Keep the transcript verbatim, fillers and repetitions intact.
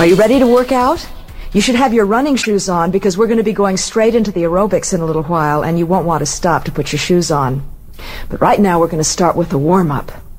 Are you ready to work out? You should have your running shoes on because we're going to be going straight into the aerobics in a little while, and you won't want to stop to put your shoes on. But right now we're going to start with the warm-up.